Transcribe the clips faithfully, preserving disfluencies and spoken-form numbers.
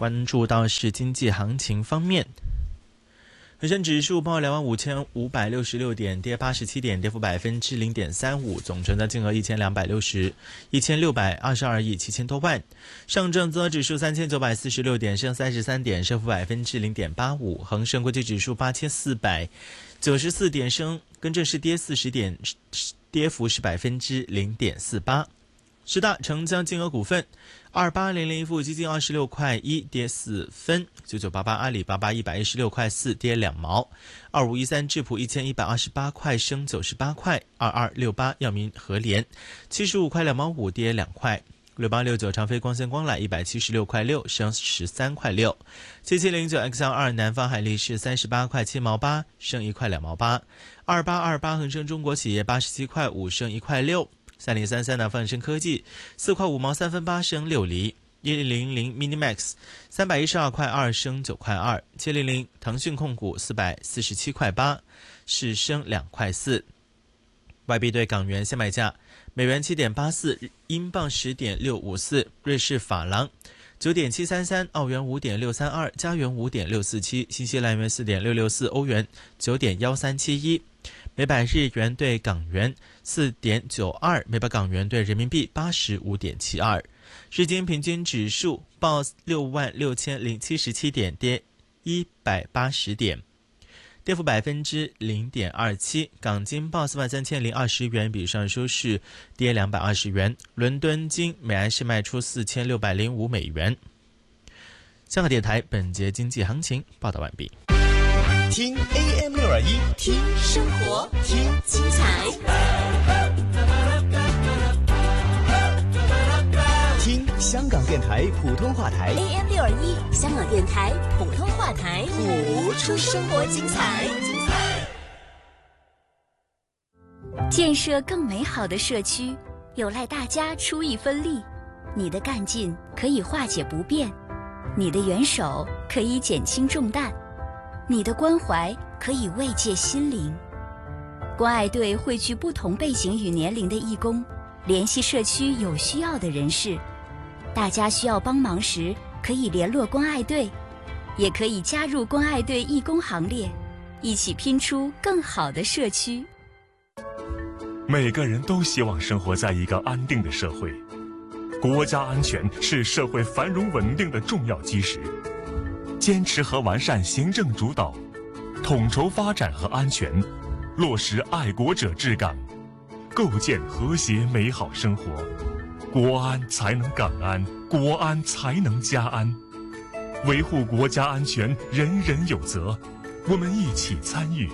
关注到是经济行情方面。恒生指数报两万五千五百六十六点，跌八十七点，跌幅百分之零点三五，总成交金额一千两百六十一千六百二十二亿七千多万。上证综合指数三千九百四十六点，升三十三点，升幅百分之零点八五。恒生国际指数八千四百九十四点，升跟正是跌四十点，跌幅是百分之零点四八。十大成交金额股份：二八零零富基金二十六块一，跌四分；九九八八阿里巴巴一百一十六块四，跌两毛；二五一三智普一千一百二十八块，升九十八块；二二六八药明和联七十五块两毛五，跌两块；六八六九长飞光纤光缆一百七十六块六，升十三块六；七七零九 X L 二南方海力士三十八块七毛八，升一块两毛八；二八二八恒生中国企业八十七块五，升一块六。三零三三南方恒生科技四块五毛三分八，升六厘；一零零 Minimax 三百一十二块二，升九块二；七零零腾讯控股四百四十七块八，是升两块四。外币对港元现买价：美元七点八四，英镑十点六五四，瑞士法郎九点七三三，澳元五点六三二，加元五点六四七，新西兰元四点六六四，欧元九点幺三七一。每百日元对港元四点九二，每百港元对人民币八十五点七二。日经平均指数报六万六千零七十七点，跌一百八十点，跌幅百分之零点二七。港金报四万三千零二十元，比上收市跌两百二十元。伦敦金每安士卖出四千六百零五美元。香港电台本节经济行情报道完毕。 听 A M 六二一， 听生活，听精彩， 听香港电台普通话台 A M 六二一，香港电台普通话台， 谱出生活精彩。 建设更美好的社区，有赖大家出一分力。你的干劲可以化解不便，你的援手可以减轻重担。你的关怀可以慰藉心灵。关爱队汇聚不同背景与年龄的义工，联系社区有需要的人士。大家需要帮忙时，可以联络关爱队，也可以加入关爱队义工行列，一起拼出更好的社区。 每个人都希望生活在一个安定的社会，国家安全是社会繁荣稳定的重要基石。坚持和完善行政主导，统筹发展和安全，落实爱国者治港，构建和谐美好生活。国安才能港安，国安才能家安。维护国家安全，人人有责，我们一起参与。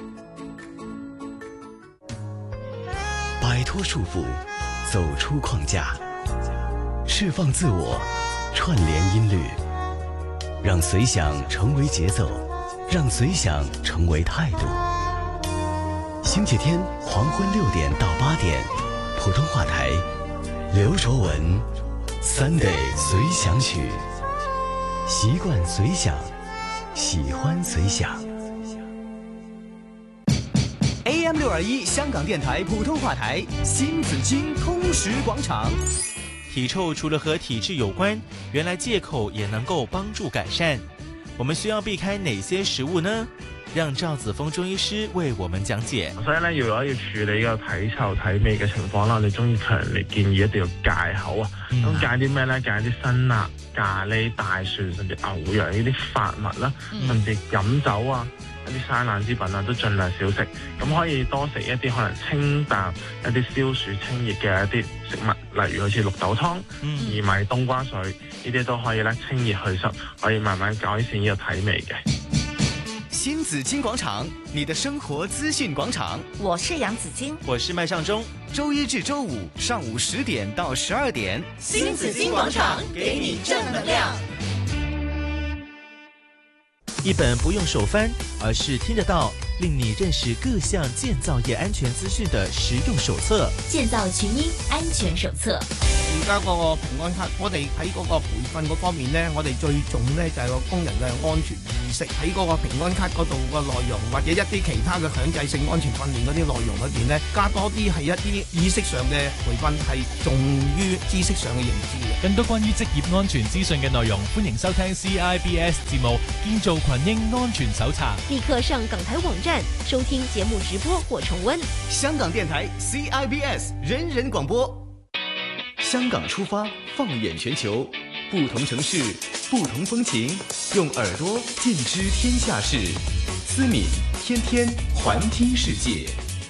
摆脱束缚，走出框架，释放自我，串联音律。让随想成为节奏，让随想成为态度。星期天黄昏六点到八点，普通话台，刘卓文 Sunday 随想曲，习惯随想，喜欢随想。A M 六二一香港电台普通话台，新紫荆通识广场。 体臭除了和体质有关，原来戒口也能够帮助改善。我们需要避开哪些食物呢？讓趙子峰中醫師為我們講解。 所以咧，如果要處理個體臭體味嘅情況啦，我哋中醫強烈建議一定要戒口啊。咁、嗯、戒啲咩咧？戒啲辛辣、咖喱、大蒜，甚至牛羊呢啲發物啦，嗯、甚至飲酒啊。一啲生冷之品啊，都盡量少食。咁可以多食一啲可能清淡、一啲消暑清熱嘅一啲食物，例如好似綠豆湯、 嗯、 薏米、冬瓜水，呢啲都可以咧清熱祛濕，可以慢慢改善呢個體味嘅。 新紫荊廣場，你的生活資訊廣場。 我是楊子矜， 我是麥尚中。 周一至周五上午十點到十二點， 新紫荊廣場給你正能量。 一本不用手翻，而是聽得到， 令你認識各項建造業安全資訊的實用手冊。 建造群英安全手冊。 而家嗰個平安卡，我哋喺嗰個培訓嗰方面呢，我哋最重呢就係個工人嘅安全意識。喺嗰個平安卡嗰度個內容，或者一啲其他嘅強制性安全訓練嗰啲內容裏邊呢，加多啲係一啲意識上嘅培訓，係重於知識上嘅認知嘅。 更多關於職業安全資訊嘅內容，歡迎收聽 C I B S 節目《建造群英安全手冊》。 立刻上港台網站收聽節目直播或重溫。 香港電台 C I B S 人人廣播。香港出發，放眼全球，不同城市，不同風情，用耳朵見知天下事。思敏天天環聽世界。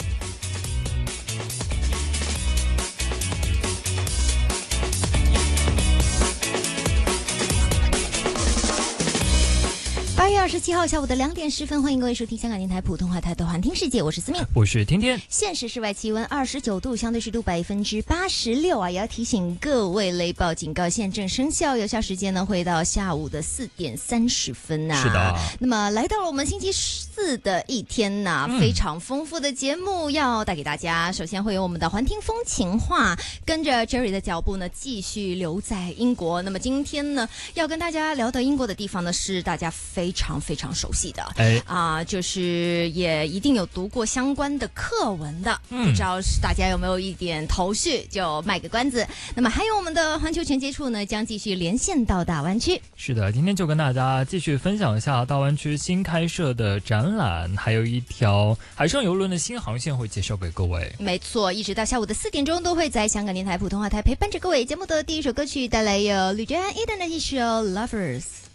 八月二十七號下午的兩點十分，歡迎各位收聽香港電台普通話台的環聽世界，我是思敏， 我是天天。 現時室外氣溫二十九度，相對濕度百分之八十六啊！也要提醒各位，雷暴警告現正生效，有效時間呢會到下午的四點三十分啊。 是的。 那麼來到了我們星期四的一天呐、嗯，非常豐富的節目要帶給大家。首先會有我們的環聽風情話，跟着 Jerry 的腳步呢，繼續留在英國。那麼今天呢，要跟大家聊到英國的地方呢，是大家非常非常熟悉的，哎啊、呃，就是也一定有讀過相關的課文的，嗯、不知道大家有沒有一點頭緒，就賣個關子。那麼還有我們的環球全接觸呢，將繼續連線到大灣區。 是的，今天就跟大家繼續分享一下大灣區新開設的展覽，還有一條海上郵輪的新航線會介紹給各位。 沒錯，一直到下午的四點鐘都會在香港電台普通話台陪伴着各位。節目的第一首歌曲帶來由呂爵安 Eden 的一首 Lovers。